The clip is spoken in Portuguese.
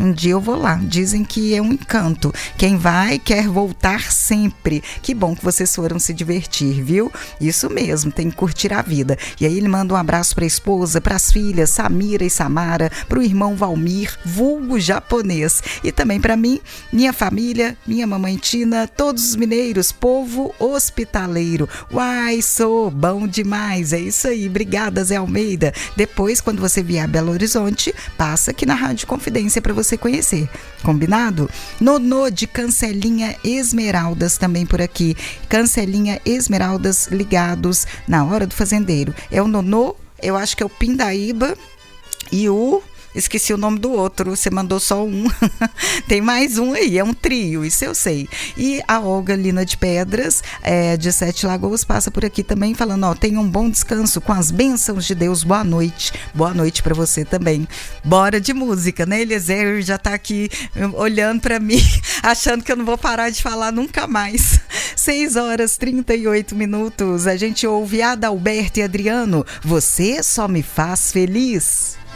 Um dia eu vou lá. Dizem que é um encanto. Quem vai quer voltar sempre. Que bom que vocês foram se divertir, viu? Isso mesmo, tem que curtir a vida. E aí ele manda um abraço para a esposa, para as filhas Samira e Samara, para o irmão Valmir, vulgo japonês, e também para mim, minha família, minha mamãe Tina, todos os mineiros, povo hospitaleiro. Uai, sou bom demais, é isso aí. Obrigada, Zé Almeida. Depois, quando você vier a Belo Horizonte, passa aqui na Rádio Confidência para você conhecer. Combinado? Nonô de Cancelinha Esmeraldas também por aqui. Cancelinha Esmeraldas ligados na Hora do Fazendeiro. É o Nonô, eu acho que é o Pindaíba e o... Esqueci o nome do outro, você mandou só um. Tem mais um aí, é um trio, isso eu sei. E a Olga Lina de Pedras, de Sete Lagoas, passa por aqui também falando, ó, tenha um bom descanso com as bênçãos de Deus, boa noite. Boa noite pra você também. Bora de música, né? Eliezer já tá aqui olhando pra mim, achando que eu não vou parar de falar nunca mais. 6h38, a gente ouve Adalberto e Adriano, Você Só Me Faz Feliz.